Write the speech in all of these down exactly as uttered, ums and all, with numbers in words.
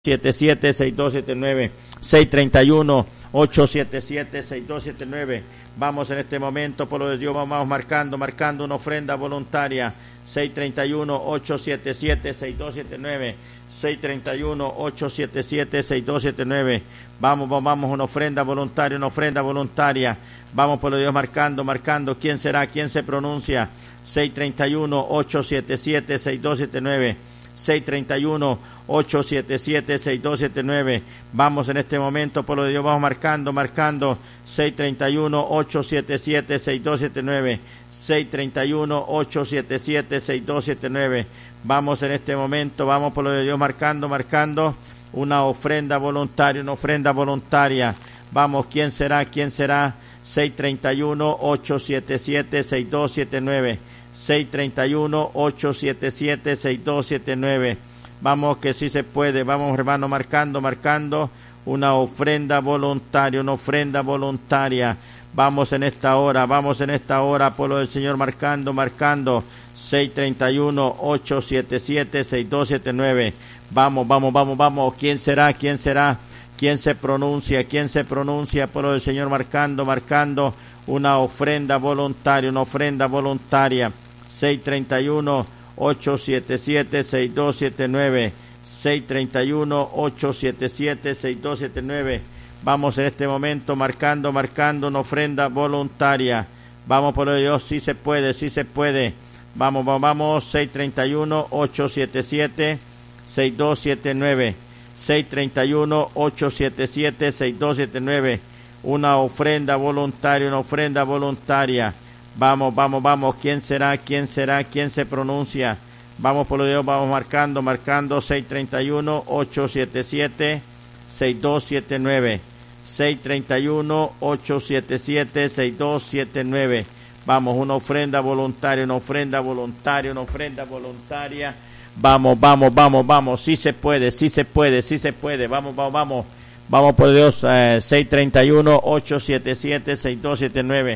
siete siete, seis dos siete nueve, seis tres uno, ocho siete siete, seis dos siete nueve. Vamos en este momento, por lo de Dios, vamos marcando, marcando una ofrenda voluntaria. seis tres uno, ocho siete siete, seis dos siete nueve, seis tres uno, ocho siete siete, seis dos siete nueve. Vamos, vamos, vamos, una ofrenda voluntaria, una ofrenda voluntaria. Vamos, por lo de Dios, marcando, marcando. ¿Quién será? ¿Quién se pronuncia? seis tres uno, ocho siete siete, seis dos siete nueve. seis tres uno, ocho siete siete, seis dos siete nueve. Vamos en este momento, por lo de Dios, vamos marcando, marcando. seis tres uno, ocho siete siete, seis dos siete nueve. seis tres uno, ocho siete siete, seis dos siete nueve. Vamos en este momento, vamos, por lo de Dios, marcando, marcando. Una ofrenda voluntaria, una ofrenda voluntaria. Vamos, ¿quién será? ¿Quién será? seis tres uno, ocho siete siete, seis dos siete nueve. seis tres uno, ocho siete siete, seis dos siete nueve. Vamos, que sí se puede. Vamos, hermano, marcando, marcando. Una ofrenda voluntaria, una ofrenda voluntaria. Vamos en esta hora, vamos en esta hora, por lo del Señor, marcando, marcando. seis tres uno, ocho siete siete, seis dos siete nueve. Vamos, vamos, vamos, vamos. ¿Quién será? ¿Quién será? ¿Quién se pronuncia? ¿Quién se pronuncia? Por lo del Señor, marcando, marcando. Una ofrenda voluntaria, una ofrenda voluntaria. seis tres uno, ocho siete siete, seis dos siete nueve. seis tres uno, ocho siete siete, seis dos siete nueve. Vamos en este momento marcando, marcando una ofrenda voluntaria. Vamos, por Dios, sí se puede, sí se puede. Vamos, vamos, vamos. seis tres uno, ocho siete siete, seis dos siete nueve. seis tres uno, ocho siete siete, seis dos siete nueve. Una ofrenda voluntaria, una ofrenda voluntaria. Vamos, vamos, vamos. ¿Quién será? ¿Quién será? ¿Quién se pronuncia? Vamos, por lo de Dios, vamos marcando, marcando. seis tres uno, ocho siete siete, seis dos siete nueve. seis tres uno, ocho siete siete, seis dos siete nueve. Vamos, una ofrenda voluntaria, una ofrenda voluntaria, una ofrenda voluntaria. Vamos, vamos, vamos, vamos. Sí se puede, sí se puede, sí se puede. Vamos, vamos, vamos. Vamos, por Dios, eh, seis tres uno, ocho siete siete, seis dos siete nueve.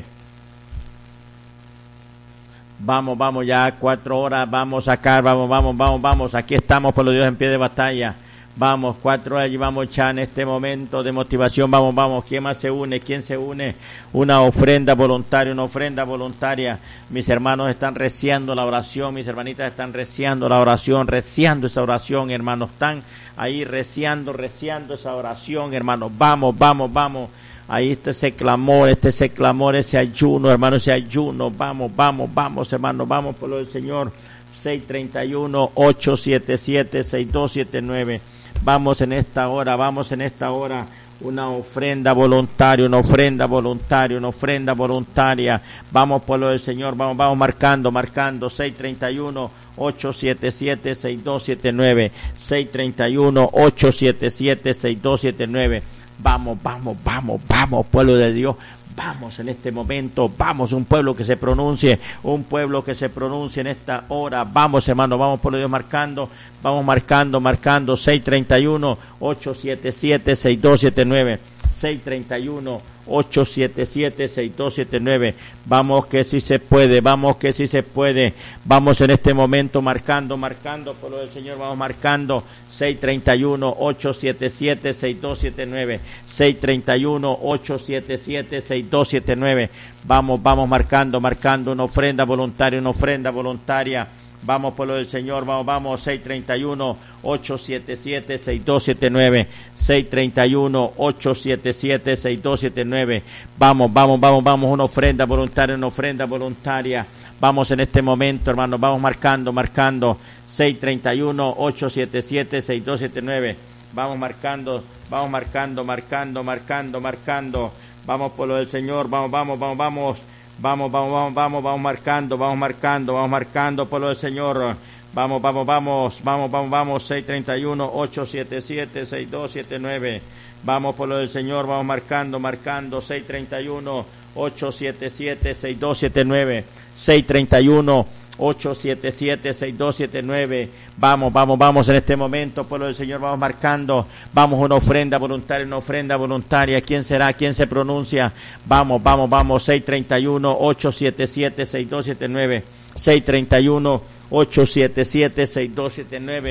Vamos, vamos, ya cuatro horas, vamos acá, vamos, vamos, vamos, vamos. Aquí estamos, por Dios, en pie de batalla. Vamos, cuatro horas llevamos ya en este momento de motivación. Vamos, vamos. ¿Quién más se une? ¿Quién se une? Una ofrenda voluntaria, una ofrenda voluntaria. Mis hermanos están reciando la oración, mis hermanitas están reciando la oración, reciando esa oración, hermanos. Están ahí reciando, reciando esa oración, hermanos. Vamos, vamos, vamos. Ahí está ese clamor, este ese clamor, ese ayuno, hermanos, ese ayuno. Vamos, vamos, vamos, hermanos. Vamos por lo del Señor. seis tres uno, ocho siete siete, seis dos siete nueve. Vamos en esta hora, vamos en esta hora, una ofrenda voluntaria, una ofrenda voluntaria, una ofrenda voluntaria. Vamos por lo del Señor, vamos, vamos marcando, marcando. seis tres uno, ocho siete siete, seis dos siete nueve. seis tres uno, ocho siete siete, seis dos siete nueve. Vamos, vamos, vamos, vamos, pueblo de Dios. Vamos en este momento, vamos, un pueblo que se pronuncie, un pueblo que se pronuncie en esta hora. Vamos, hermano, vamos por Dios marcando, vamos marcando, marcando. seis tres uno, ocho siete siete, seis dos siete nueve. seis tres uno, ocho siete siete, seis dos siete nueve. Vamos que sí se puede, vamos que sí se puede. Vamos en este momento marcando, marcando por lo del Señor, vamos marcando. seis tres uno, ocho siete siete, seis dos siete nueve. seis tres uno, ocho siete siete, seis dos siete nueve. Vamos, vamos marcando, marcando una ofrenda voluntaria, una ofrenda voluntaria. Vamos por lo del Señor, vamos, vamos. seis tres uno, ocho siete siete, seis dos siete nueve. seis tres uno, ocho siete siete, seis dos siete nueve. Vamos, vamos, vamos, vamos. Una ofrenda voluntaria, una ofrenda voluntaria. Vamos en este momento, hermanos, vamos marcando, marcando. seis tres uno, ocho siete siete, seis dos siete nueve. Vamos marcando, vamos marcando, marcando, marcando, marcando. Vamos por lo del Señor, vamos, vamos, vamos, vamos. Vamos, vamos, vamos, vamos, vamos marcando, vamos marcando, vamos marcando por lo del Señor. Vamos, vamos, vamos, vamos, vamos, vamos. seis tres uno, ocho siete siete, seis dos siete nueve. Vamos por lo del Señor, vamos marcando, marcando. seis tres uno, ocho siete siete, seis dos siete nueve. seis tres uno, ocho siete siete, seis dos siete nueve. Vamos, vamos, vamos en este momento, pueblo del Señor, vamos marcando. Vamos, una ofrenda voluntaria, una ofrenda voluntaria. ¿Quién será? ¿Quién se pronuncia? Vamos, vamos, vamos. seis tres uno, ocho siete siete, seis dos siete nueve. seis tres uno, ocho siete siete, seis dos siete nueve.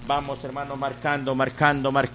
Vamos, hermanos, marcando, marcando, marcando.